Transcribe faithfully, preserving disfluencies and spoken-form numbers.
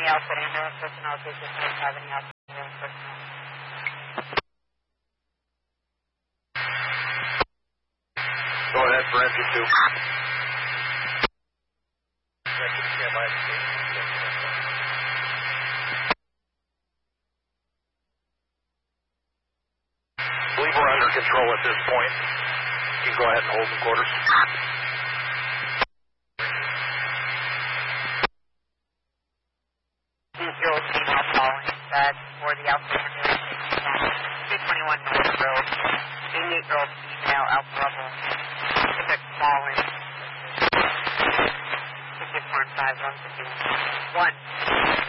the Alpha ambulance personnel, case of have any Alpha ambulance personnel. Go ahead for entry two. Believe we're under control at this point. You can go ahead and hold the quarters. Zero female following that for the Alpha ambulance. two twenty-one North Road. eighty-eight year old female Alpha level. Pacific falling. fifty-four and five, one fifty-one. One.